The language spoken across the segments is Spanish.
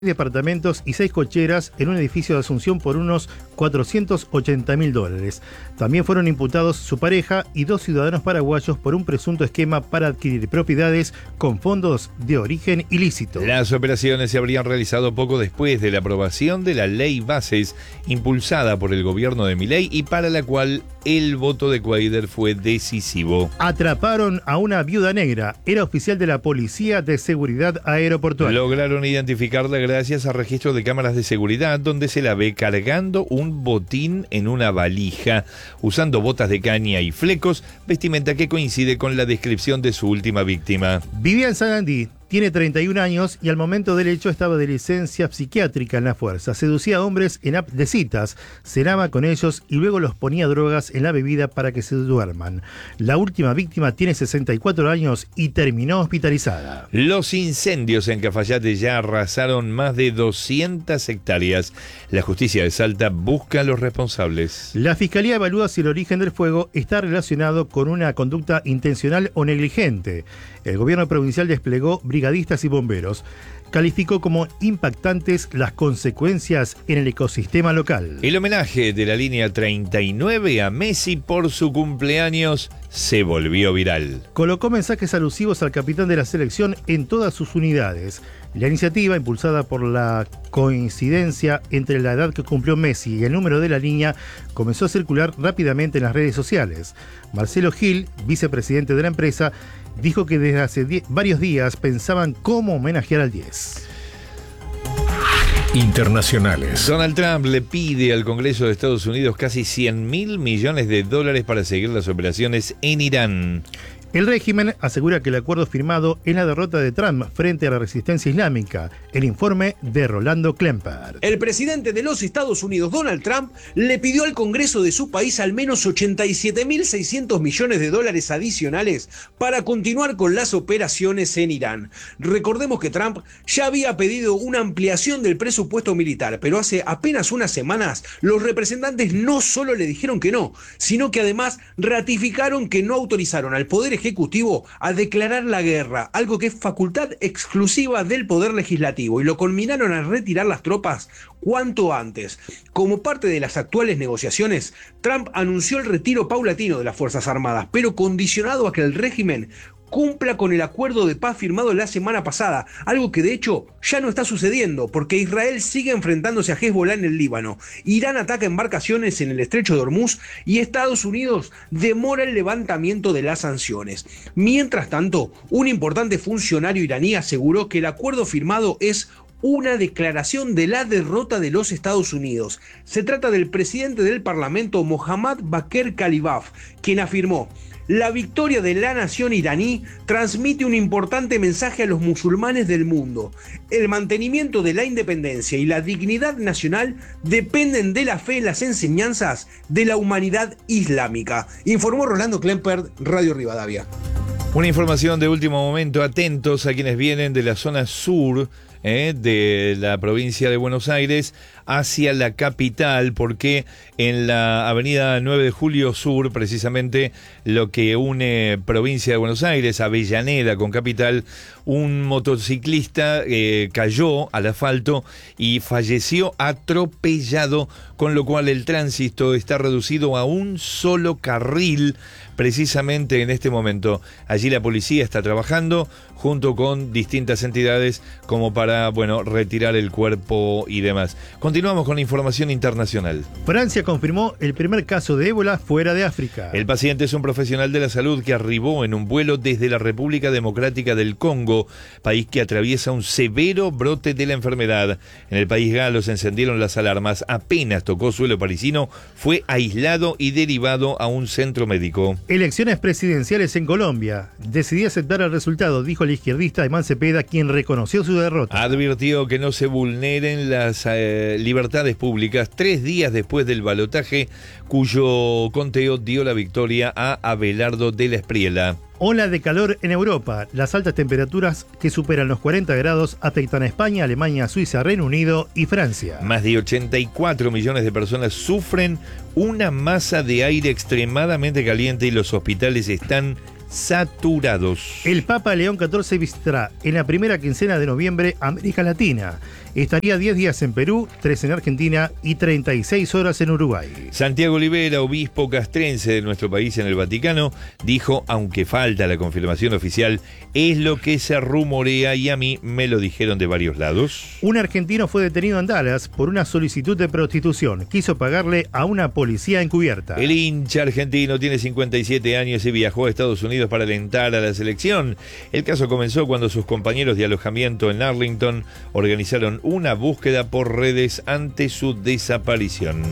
departamentos y 6 cocheras en un edificio de Asunción por unos $480.000. También fueron imputados su pareja y 2 ciudadanos paraguayos por un presunto esquema para adquirir propiedades con fondos de origen ilícito. Las operaciones se habrían realizado poco después de la aprobación de la ley Bases impulsada por el gobierno de Milei y para la cual el voto de Cuadra fue decisivo. Atraparon a una viuda negra. Era oficial de la Policía de Seguridad Aeroportuaria. Lograron identificarla gracias a registros de cámaras de seguridad donde se la ve cargando un botín en una valija, usando botas de caña y flecos, vestimenta que coincide con la descripción de su última víctima. Vivía en Sarandí. Tiene 31 años y al momento del hecho estaba de licencia psiquiátrica en la fuerza. Seducía a hombres en app de citas, cenaba con ellos y luego los ponía drogas en la bebida para que se duerman. La última víctima tiene 64 años y terminó hospitalizada. Los incendios en Cafayate ya arrasaron más de 200 hectáreas. La justicia de Salta busca a los responsables. La Fiscalía evalúa si el origen del fuego está relacionado con una conducta intencional o negligente. El gobierno provincial desplegó brigadistas y bomberos. Calificó como impactantes las consecuencias en el ecosistema local. El homenaje de la línea 39 a Messi por su cumpleaños se volvió viral. Colocó mensajes alusivos al capitán de la selección en todas sus unidades. La iniciativa, impulsada por la coincidencia entre la edad que cumplió Messi y el número de la línea, comenzó a circular rápidamente en las redes sociales. Marcelo Gil, vicepresidente de la empresa, dijo que desde hace varios días pensaban cómo homenajear al 10. Internacionales. Donald Trump le pide al Congreso de Estados Unidos casi $100.000 millones para seguir las operaciones en Irán. El régimen asegura que el acuerdo firmado es la derrota de Trump frente a la resistencia islámica. El informe de Rolando Klemper. El presidente de los Estados Unidos, Donald Trump, le pidió al Congreso de su país al menos $87.600 millones adicionales para continuar con las operaciones en Irán. Recordemos que Trump ya había pedido una ampliación del presupuesto militar, pero hace apenas unas semanas los representantes no solo le dijeron que no, sino que además ratificaron que no autorizaron al Poder Ejecutivo a declarar la guerra, algo que es facultad exclusiva del Poder Legislativo, y lo conminaron a retirar las tropas cuanto antes. Como parte de las actuales negociaciones, Trump anunció el retiro paulatino de las Fuerzas Armadas, pero condicionado a que el régimen cumpla con el acuerdo de paz firmado la semana pasada, algo que de hecho ya no está sucediendo, porque Israel sigue enfrentándose a Hezbollah en el Líbano, Irán ataca embarcaciones en el estrecho de Hormuz y Estados Unidos demora el levantamiento de las sanciones. Mientras tanto, un importante funcionario iraní aseguró que el acuerdo firmado es una declaración de la derrota de los Estados Unidos. Se trata del presidente del Parlamento, Mohammad Bakr Kalibaf, quien afirmó: la victoria de la nación iraní transmite un importante mensaje a los musulmanes del mundo. El mantenimiento de la independencia y la dignidad nacional dependen de la fe en las enseñanzas de la humanidad islámica. Informó Rolando Klemper, Radio Rivadavia. Una información de último momento, atentos a quienes vienen de la zona sur de la provincia de Buenos Aires hacia la capital, porque en la avenida 9 de Julio Sur, precisamente lo que une provincia de Buenos Aires, Avellaneda con capital, un motociclista cayó al asfalto y falleció atropellado, con lo cual el tránsito está reducido a un solo carril precisamente en este momento. Allí la policía está trabajando junto con distintas entidades como para, retirar el cuerpo y demás. Continuamos con la información internacional. Francia confirmó el primer caso de ébola fuera de África. El paciente es un profesional de la salud que arribó en un vuelo desde la República Democrática del Congo, país que atraviesa un severo brote de la enfermedad. En el país galo se encendieron las alarmas. Apenas tocó suelo parisino, fue aislado y derivado a un centro médico. Elecciones presidenciales en Colombia. Decidí aceptar el resultado, dijo el izquierdista Aymán Cepeda, quien reconoció su derrota. Advirtió que no se vulneren las libertades públicas 3 días después del balotaje, cuyo conteo dio la victoria a Abelardo de la Espriella. Ola de calor en Europa. Las altas temperaturas que superan los 40 grados afectan a España, Alemania, Suiza, Reino Unido y Francia. Más de 84 millones de personas sufren una masa de aire extremadamente caliente y los hospitales están saturados. El Papa León XIV visitará en la primera quincena de noviembre América Latina. Estaría 10 días en Perú, 3 en Argentina y 36 horas en Uruguay. Santiago Olivera, obispo castrense de nuestro país en el Vaticano, dijo, aunque falta la confirmación oficial, es lo que se rumorea y a mí me lo dijeron de varios lados. Un argentino fue detenido en Dallas por una solicitud de prostitución. Quiso pagarle a una policía encubierta. El hincha argentino tiene 57 años y viajó a Estados Unidos para alentar a la selección. El caso comenzó cuando sus compañeros de alojamiento en Arlington organizaron una búsqueda por redes ante su desaparición.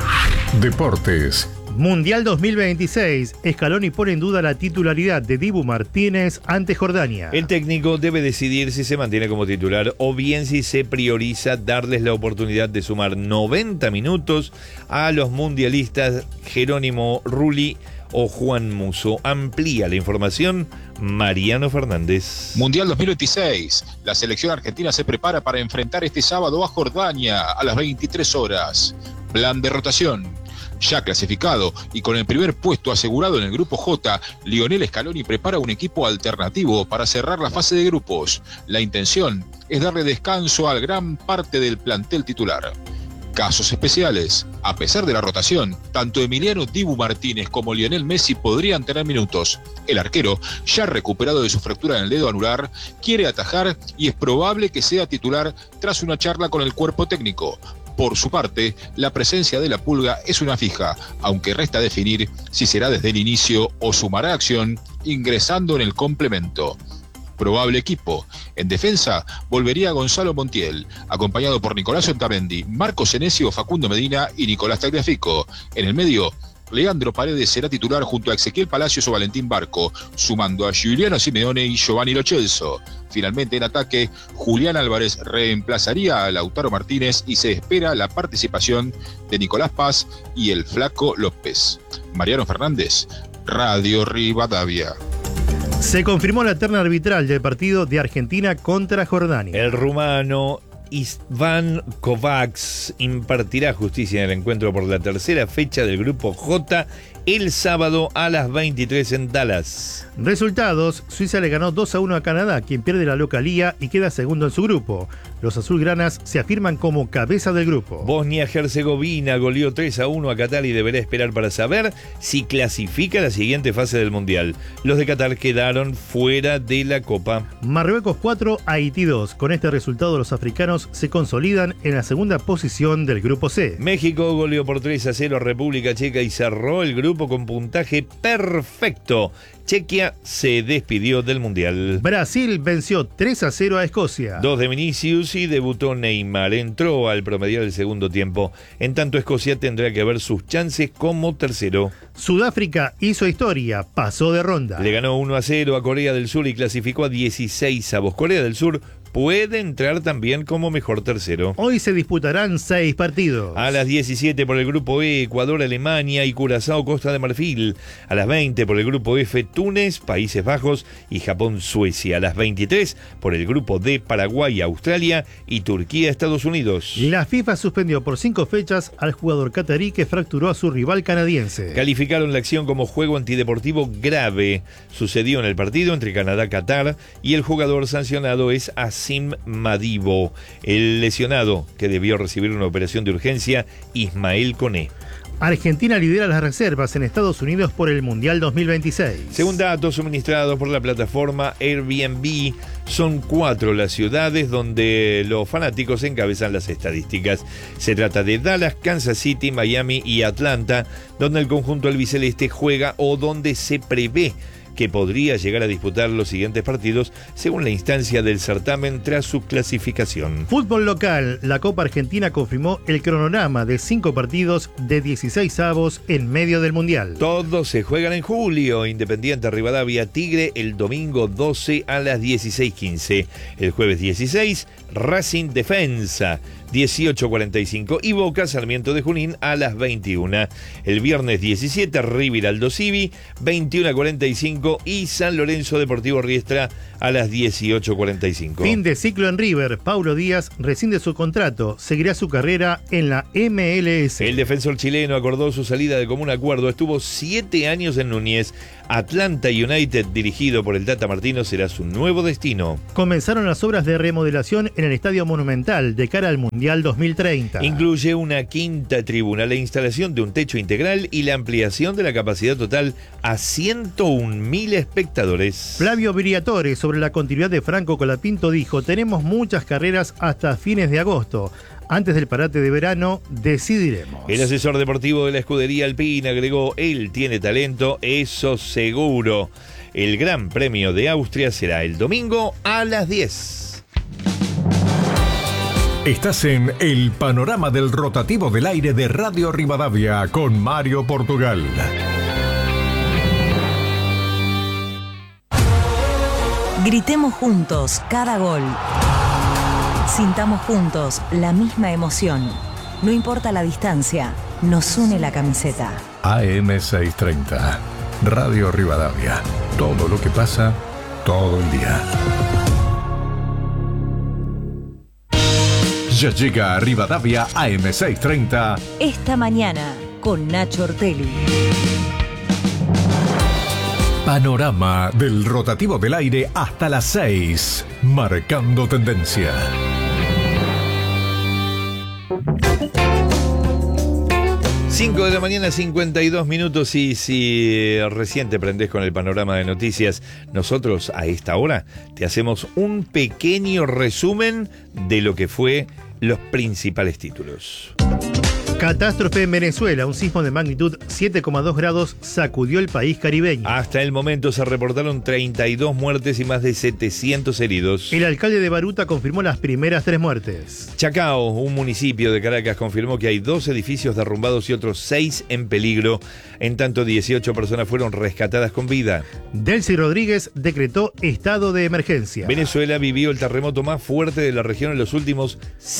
Deportes. Mundial 2026. Scaloni pone en duda la titularidad de Dibu Martínez ante Jordania. El técnico debe decidir si se mantiene como titular o bien si se prioriza darles la oportunidad de sumar 90 minutos a los mundialistas Jerónimo Rulli o Juan Musso. Amplía la información Mariano Fernández. Mundial 2026. La selección argentina se prepara para enfrentar este sábado a Jordania a las 23 horas. Plan de rotación. Ya clasificado y con el primer puesto asegurado en el grupo J, Lionel Scaloni prepara un equipo alternativo para cerrar la fase de grupos. La intención es darle descanso a gran parte del plantel titular. Casos especiales. A pesar de la rotación, tanto Emiliano Dibu Martínez como Lionel Messi podrían tener minutos. El arquero, ya recuperado de su fractura en el dedo anular, quiere atajar y es probable que sea titular tras una charla con el cuerpo técnico. Por su parte, la presencia de la Pulga es una fija, aunque resta definir si será desde el inicio o sumará acción ingresando en el complemento. Probable equipo. En defensa, volvería Gonzalo Montiel, acompañado por Nicolás Otamendi, Marcos Senesi, Facundo Medina y Nicolás Tagliafico. En el medio, Leandro Paredes será titular junto a Ezequiel Palacios o Valentín Barco, sumando a Giuliano Simeone y Giovanni Lo Celso. Finalmente, en ataque, Julián Álvarez reemplazaría a Lautaro Martínez y se espera la participación de Nicolás Paz y el Flaco López. Mariano Fernández, Radio Rivadavia. Se confirmó la terna arbitral del partido de Argentina contra Jordania. El rumano Istvan Kovacs impartirá justicia en el encuentro por la tercera fecha del grupo J el sábado a las 23 en Dallas. Resultados: Suiza le ganó 2-1 a Canadá, quien pierde la localía y queda segundo en su grupo. Los azulgranas se afirman como cabeza del grupo. Bosnia-Herzegovina goleó 3-1 a Qatar y deberá esperar para saber si clasifica la siguiente fase del Mundial. Los de Qatar quedaron fuera de la Copa. Marruecos 4, Haití 2. Con este resultado los africanos se consolidan en la segunda posición del grupo C. México goleó por 3-0 a República Checa y cerró el grupo con puntaje perfecto. Chequia se despidió del Mundial. Brasil venció 3-0 a Escocia. 2 de Vinicius y debutó Neymar. Entró al promediar el segundo tiempo. En tanto, Escocia tendrá que ver sus chances como tercero. Sudáfrica hizo historia, pasó de ronda. Le ganó 1-0 a Corea del Sur y clasificó a 16avos. Corea del Sur puede entrar también como mejor tercero. Hoy se disputarán 6 partidos. A las 17 por el grupo E, Ecuador, Alemania y Curazao, Costa de Marfil. A las 20 por el grupo F, Túnez, Países Bajos y Japón, Suecia. A las 23 por el grupo D, Paraguay, Australia y Turquía, Estados Unidos. La FIFA suspendió por 5 fechas al jugador catarí que fracturó a su rival canadiense. Calificaron la acción como juego antideportivo grave. Sucedió en el partido entre Canadá-Qatar y el jugador sancionado es Asim Madibo. El lesionado, que debió recibir una operación de urgencia, Ismael Koné. Argentina lidera las reservas en Estados Unidos por el Mundial 2026. Según datos suministrados por la plataforma Airbnb, son 4 las ciudades donde los fanáticos encabezan las estadísticas. Se trata de Dallas, Kansas City, Miami y Atlanta, donde el conjunto albiceleste juega o donde se prevé que podría llegar a disputar los siguientes partidos según la instancia del certamen tras su clasificación. Fútbol local. La Copa Argentina confirmó el cronograma de 5 partidos de 16avos en medio del Mundial. Todos se juegan en julio. Independiente Rivadavia Tigre el domingo 12 a las 16:15. El jueves 16, Racing Defensa. 18:45 y Boca Sarmiento de Junín a las 21. El viernes 17 River Aldo Civi 21:45 y San Lorenzo Deportivo Riestra a las 18:45. Fin de ciclo en River. Paulo Díaz rescinde su contrato. Seguirá su carrera en la MLS. El defensor chileno acordó su salida de común acuerdo. Estuvo 7 años en Núñez. Atlanta United, dirigido por el Tata Martino, será su nuevo destino. Comenzaron las obras de remodelación en el Estadio Monumental de cara al Mundial 2030. Incluye una quinta tribuna, la instalación de un techo integral y la ampliación de la capacidad total a 101.000 espectadores. Flavio Briatore, sobre la continuidad de Franco Colapinto, dijo: tenemos muchas carreras hasta fines de agosto. Antes del parate de verano, decidiremos. El asesor deportivo de la escudería Alpina agregó: él tiene talento, eso seguro. El Gran Premio de Austria será el domingo a las 10. Estás en el panorama del rotativo del aire de Radio Rivadavia con Mario Portugal. Gritemos juntos cada gol. Sintamos juntos la misma emoción. No importa la distancia, nos une la camiseta. AM630, Radio Rivadavia. Todo lo que pasa, todo el día. Ya llega a Rivadavia AM630. Esta mañana, con Nacho Ortelli. Panorama del rotativo del aire hasta las 6. Marcando tendencia. Cinco de la mañana, 52 minutos, y si recién te prendés con el panorama de noticias, nosotros a esta hora te hacemos un pequeño resumen de lo que fue los principales títulos. Catástrofe en Venezuela. Un sismo de magnitud 7,2 grados sacudió el país caribeño. Hasta el momento se reportaron 32 muertes y más de 700 heridos. El alcalde de Baruta confirmó las primeras 3 muertes. Chacao, un municipio de Caracas, confirmó que hay 2 edificios derrumbados y otros 6 en peligro. En tanto, 18 personas fueron rescatadas con vida. Delcy Rodríguez decretó estado de emergencia. Venezuela vivió el terremoto más fuerte de la región en los últimos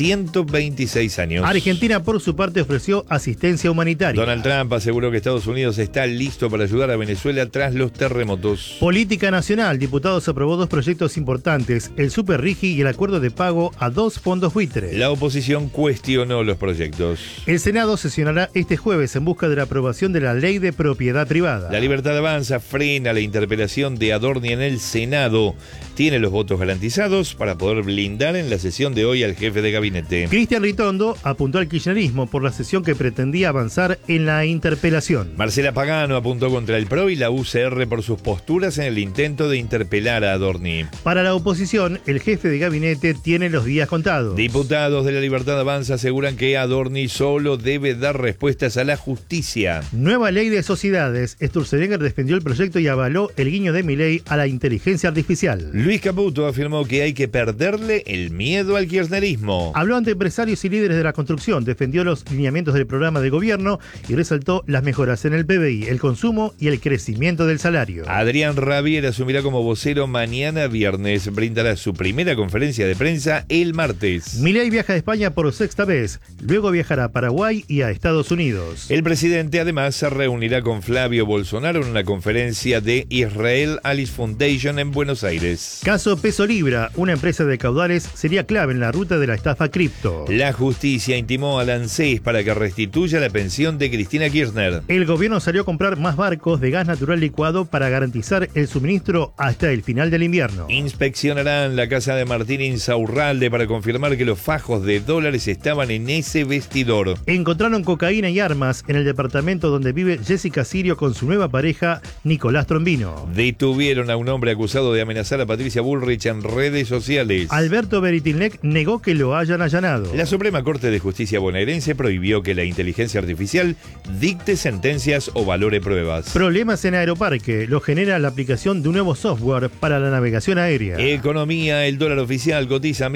126 años. Argentina, por su parte, ofreció asistencia humanitaria. Donald Trump aseguró que Estados Unidos está listo para ayudar a Venezuela tras los terremotos. Política nacional. Diputados aprobó 2 proyectos importantes: el Super Rigi y el acuerdo de pago a 2 fondos buitre. La oposición cuestionó los proyectos. El Senado sesionará este jueves en busca de la aprobación de la ley de propiedad privada. La Libertad Avanza frena la interpelación de Adorni en el Senado. Tiene los votos garantizados para poder blindar en la sesión de hoy al jefe de gabinete. Cristian Ritondo apuntó al kirchnerismo por la sesión que pretendía avanzar en la interpelación. Marcela Pagano apuntó contra el PRO y la UCR por sus posturas en el intento de interpelar a Adorni. Para la oposición, el jefe de gabinete tiene los días contados. Diputados de la Libertad Avanza aseguran que Adorni solo debe dar respuestas a la justicia. Nueva ley de sociedades. Sturzenegger defendió el proyecto y avaló el guiño de Milei a la inteligencia artificial. Luis Caputo afirmó que hay que perderle el miedo al kirchnerismo. Habló ante empresarios y líderes de la construcción, defendió los lineamientos del programa de gobierno y resaltó las mejoras en el PBI, el consumo y el crecimiento del salario. Adrián Rabier asumirá como vocero mañana viernes. Brindará su primera conferencia de prensa el martes. Milei viaja a España por 6ª vez, luego viajará a Paraguay y a Estados Unidos. El presidente además se reunirá con Flavio Bolsonaro en una conferencia de Israel Alice Foundation en Buenos Aires. Caso Peso Libra. Una empresa de caudales sería clave en la ruta de la estafa cripto. La justicia intimó al ANSES para que restituya la pensión de Cristina Kirchner. El gobierno salió a comprar más barcos de gas natural licuado para garantizar el suministro hasta el final del invierno. Inspeccionarán la casa de Martín Insaurralde para confirmar que los fajos de dólares estaban en ese vestidor. Encontraron cocaína y armas en el departamento donde vive Jessica Sirio con su nueva pareja, Nicolás Trombino. Detuvieron a un hombre acusado de amenazar a Patricia Bullrich en redes sociales. Alberto Beretilnec negó que lo hayan allanado. La Suprema Corte de Justicia bonaerense prohibió que la inteligencia artificial dicte sentencias o valore pruebas. Problemas en Aeroparque lo genera la aplicación de un nuevo software para la navegación aérea. Economía, el dólar oficial cotiza a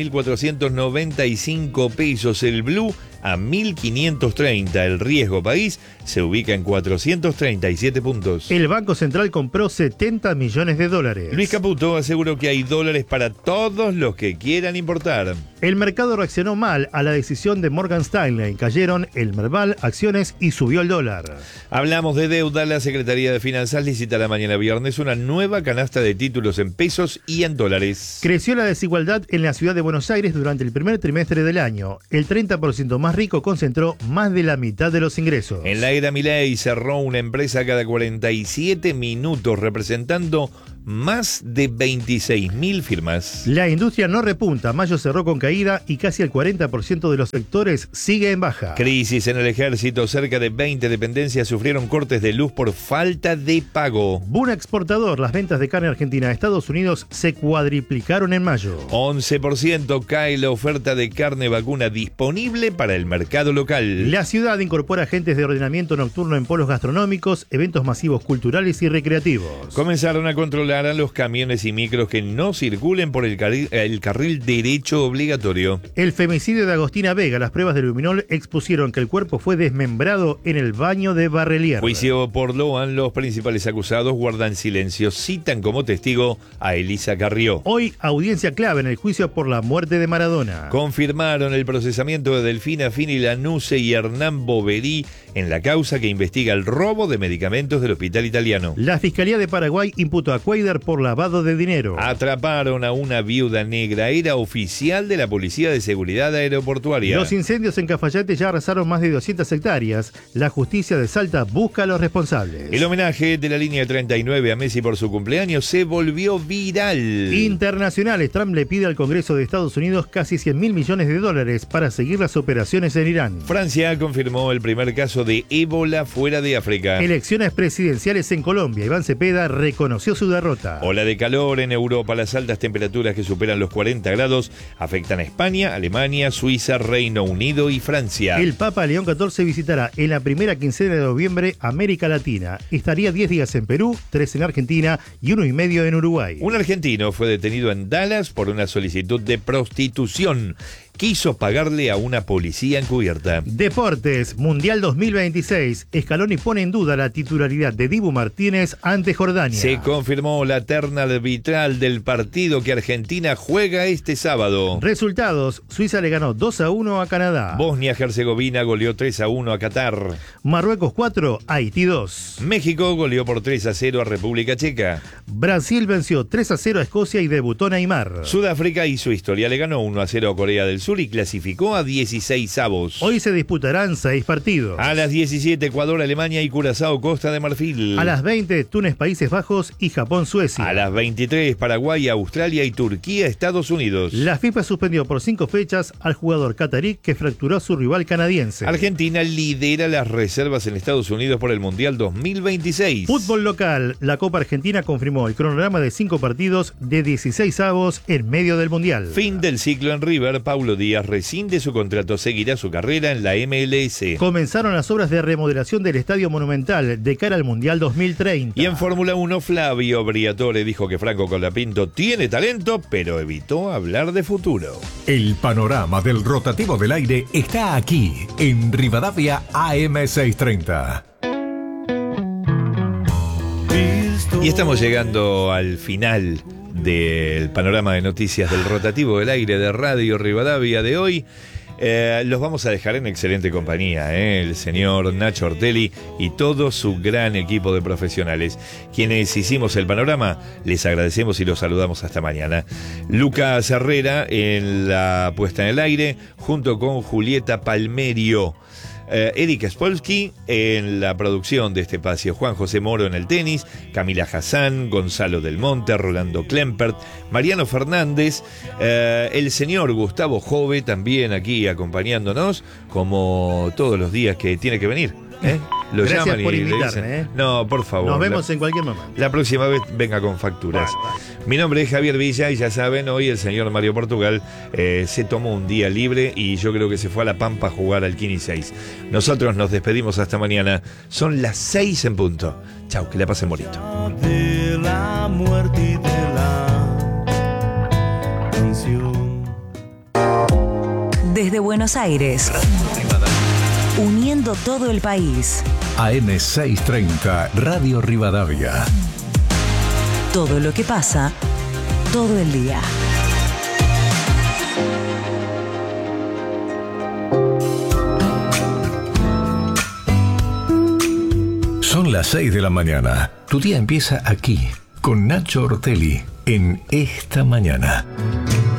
1.495 pesos, el blue a 1.530. El riesgo país se ubica en 437 puntos. El Banco Central compró 70 millones de dólares. Luis Caputo aseguró que hay dólares para todos los que quieran importar. El mercado reaccionó mal a la decisión de Morgan Stanley. Cayeron el Merval, acciones y subió el dólar. Hablamos de deuda. La Secretaría de Finanzas licitará mañana viernes una nueva canasta de títulos en pesos y en dólares. Creció la desigualdad en la ciudad de Buenos Aires durante el primer trimestre del año. El 30% más rico concentró más de la mitad de los ingresos. En la era Milei cerró una empresa cada 47 minutos, representando más de 26.000 firmas. La industria no repunta. Mayo cerró con caída y casi el 40% de los sectores sigue en baja. Crisis en el ejército. Cerca de 20 dependencias sufrieron cortes de luz por falta de pago. Boom exportador. Las ventas de carne argentina a Estados Unidos se cuadriplicaron en mayo. 11% cae la oferta de carne vacuna disponible para el mercado local. La ciudad incorpora agentes de ordenamiento nocturno en polos gastronómicos, eventos masivos culturales y recreativos. Comenzaron a controlar a los camiones y micros que no circulen por el carril derecho obligatorio. El femicidio de Agostina Vega. Las pruebas de luminol expusieron que el cuerpo fue desmembrado en el baño de Barrelier. Juicio por Loan. Los principales acusados guardan silencio. Citan como testigo a Elisa Carrió. Hoy, audiencia clave en el juicio por la muerte de Maradona. Confirmaron el procesamiento de Delfina Fini Lanuse y Hernán Boverí en la causa que investiga el robo de medicamentos del hospital italiano. La Fiscalía de Paraguay imputó a Cueyder por lavado de dinero. Atraparon a una viuda negra. Era oficial de la Policía de Seguridad Aeroportuaria. Los incendios en Cafayate ya arrasaron más de 200 hectáreas. La justicia de Salta busca a los responsables. El homenaje de la línea 39 a Messi por su cumpleaños se volvió viral. Internacionales. Trump le pide al Congreso de Estados Unidos casi $100.000 millones para seguir las operaciones en Irán. Francia confirmó el primer caso de ébola fuera de África. Elecciones presidenciales en Colombia. Iván Cepeda reconoció su derrota. Ola de calor en Europa. Las altas temperaturas que superan los 40 grados afectan a España, Alemania, Suiza, Reino Unido y Francia. El Papa León XIV visitará en la primera quincena de noviembre América Latina. Estaría 10 días en Perú, 3 en Argentina y 1 y medio en Uruguay. Un argentino fue detenido en Dallas por una solicitud de prostitución. Quiso pagarle a una policía encubierta. Deportes, Mundial 2026. Scaloni pone en duda la titularidad de Dibu Martínez ante Jordania. Se confirmó la terna arbitral del partido que Argentina juega este sábado. Resultados, Suiza le ganó 2-1 a Canadá. Bosnia-Herzegovina goleó 3-1 a Qatar. Marruecos 4, Haití 2. México goleó por 3-0 a República Checa. Brasil venció 3-0 a Escocia y debutó Neymar. Sudáfrica hizo historia, le ganó 1-0 a Corea del Sur y clasificó a 16avos. Hoy se disputarán 6 partidos. A las 17, Ecuador, Alemania y Curazao, Costa de Marfil. A las 20, Túnez, Países Bajos y Japón, Suecia. A las 23, Paraguay, Australia y Turquía, Estados Unidos. La FIFA suspendió por 5 fechas al jugador catarí que fracturó a su rival canadiense. Argentina lidera las reservas en Estados Unidos por el Mundial 2026. Fútbol local. La Copa Argentina confirmó el cronograma de 5 partidos de 16avos en medio del Mundial. Fin del ciclo en River. Paulo Díaz rescinde su contrato, seguirá su carrera en la MLS. Comenzaron las obras de remodelación del Estadio Monumental de cara al Mundial 2030. Y en Fórmula 1, Flavio Briatore dijo que Franco Colapinto tiene talento, pero evitó hablar de futuro. El panorama del rotativo del aire está aquí, en Rivadavia AM630. Y estamos llegando al final del panorama de noticias del rotativo del aire de Radio Rivadavia de hoy. Los vamos a dejar en excelente compañía, el señor Nacho Ortelli y todo su gran equipo de profesionales. Quienes hicimos el panorama, les agradecemos y los saludamos hasta mañana. Lucas Herrera en la puesta en el aire, junto con Julieta Palmerio. Erika Spolsky en la producción de este espacio, Juan José Moro en el tenis, Camila Hassan, Gonzalo Del Monte, Rolando Klempert, Mariano Fernández, el señor Gustavo Jove también aquí acompañándonos, como todos los días que tiene que venir. Lo Gracias llaman por y le invitarme. dicen, no, por favor. Nos vemos en cualquier momento. La próxima vez venga con facturas. Mi nombre es Javier Villa y ya saben, hoy el señor Mario Portugal se tomó un día libre y yo creo que se fue a La Pampa a jugar al Kini 6. Nosotros nos despedimos hasta mañana. Son las 6 en punto. Chau, que la pasen bonito. De la muerte y de la canción. Desde Buenos Aires, uniendo todo el país. AM630, Radio Rivadavia. Todo lo que pasa, todo el día. Son las 6 de la mañana. Tu día empieza aquí, con Nacho Ortelli, en Esta Mañana.